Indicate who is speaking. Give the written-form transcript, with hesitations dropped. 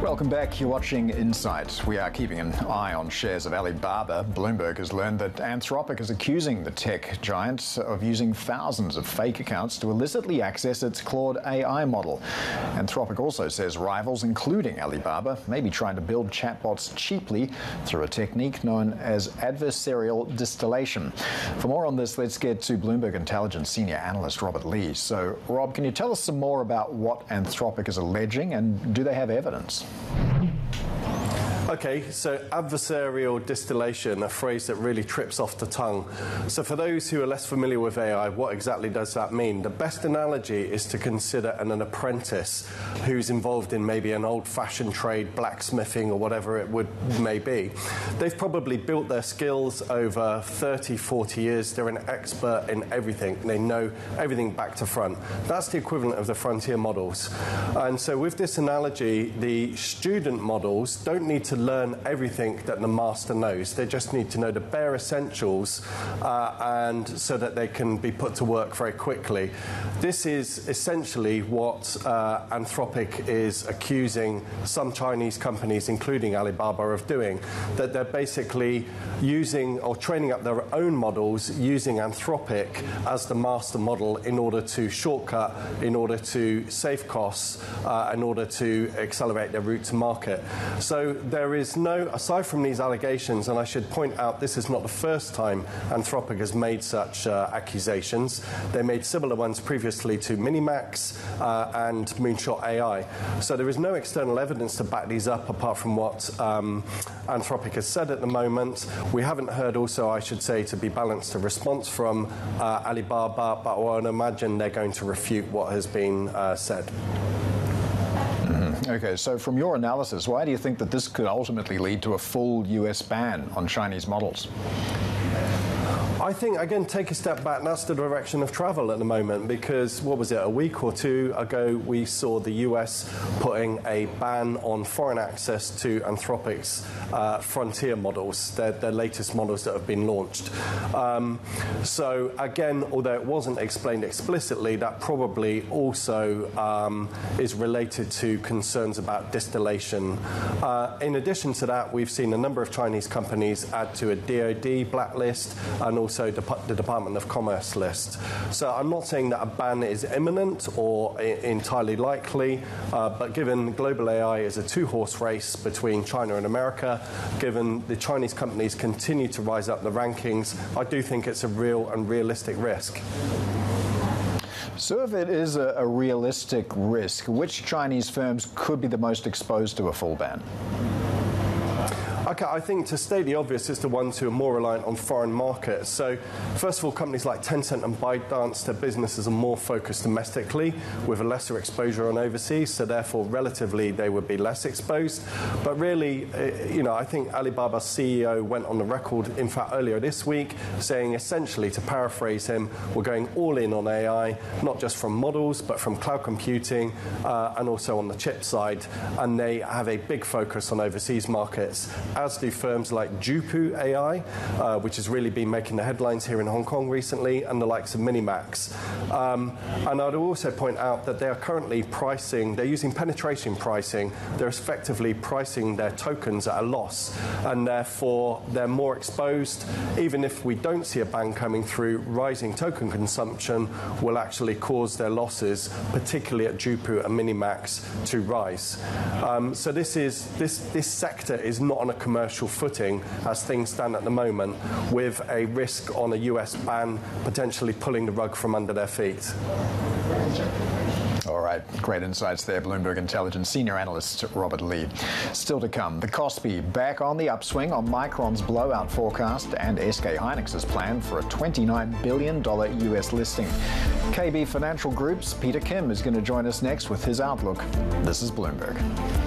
Speaker 1: Welcome back. You're watching Insight. We are keeping an eye on shares of Alibaba. Bloomberg has learned that Anthropic is accusing the tech giant of using thousands of fake accounts to illicitly access its Claude AI model. Anthropic also says rivals, including Alibaba, may be trying to build chatbots cheaply through a technique known as adversarial distillation. For more on this, let's get to Bloomberg Intelligence senior analyst Robert Lee. So, Rob, can you tell us some more about what Anthropic is alleging, and do they have evidence?
Speaker 2: Okay, so adversarial distillation, a phrase that really trips off the tongue. So for those who are less familiar with AI, what exactly does that mean? The best analogy is to consider an apprentice who's involved in maybe an old-fashioned trade, blacksmithing or whatever it may be. They've probably built their skills over 30, 40 years. They're an expert in everything. They know everything back to front. That's the equivalent of the frontier models. And so with this analogy, the student models don't need to learn everything that the master knows. They just need to know the bare essentials and so that they can be put to work very quickly. This is essentially what Anthropic is accusing some Chinese companies, including Alibaba, of doing, that they're basically using or training up their own models using Anthropic as the master model in order to shortcut, in order to save costs, in order to accelerate their route to market. So there is no, aside from these allegations, and I should point out this is not the first time Anthropic has made such accusations. They made similar ones previously to Minimax and Moonshot AI. So there is no external evidence to back these up apart from what Anthropic has said at the moment. We haven't heard also, I should say, to be balanced, a response from Alibaba, but I would imagine they're going to refute what has been said.
Speaker 1: Okay, so from your analysis, why do you think that this could ultimately lead to a full US ban on Chinese models?
Speaker 2: I think, again, take a step back, that's the direction of travel at the moment, because, what was it, a week or two ago, we saw the US putting a ban on foreign access to Anthropic's frontier models, their latest models that have been launched. So, again, although it wasn't explained explicitly, that probably also is related to concerns about distillation. In addition to that, we've seen a number of Chinese companies add to a DoD blacklist and also the Department of Commerce list. So I'm not saying that a ban is imminent or entirely likely, but given global AI is a two-horse race between China and America, given the Chinese companies continue to rise up the rankings, I do think it's a real and realistic risk.
Speaker 1: So if it is a realistic risk, which Chinese firms could be the most exposed to a full ban?
Speaker 2: Okay, I think to state the obvious, it's the ones who are more reliant on foreign markets. So, first of all, companies like Tencent and ByteDance, their businesses are more focused domestically with a lesser exposure on overseas, so therefore, relatively, they would be less exposed. But really, I think Alibaba's CEO went on the record, in fact, earlier this week, saying essentially, to paraphrase him, we're going all in on AI, not just from models, but from cloud computing and also on the chip side. And they have a big focus on overseas markets, as do firms like Jupu AI, which has really been making the headlines here in Hong Kong recently, and the likes of Minimax. And I'd also point out that they are currently they're using penetration pricing. They're effectively pricing their tokens at a loss, and therefore they're more exposed. Even if we don't see a ban coming through, rising token consumption will actually cause their losses, particularly at Jupu and Minimax, to rise. So this sector is not on a commercial footing as things stand at the moment, with a risk on a US ban potentially pulling the rug from under their feet.
Speaker 1: All right, great insights there, Bloomberg Intelligence senior analyst Robert Lee. Still to come, the Kospi back on the upswing on Micron's blowout forecast and SK Hynix's plan for a $29 billion US listing. KB Financial Group's Peter Kim is going to join us next with his outlook. This is Bloomberg.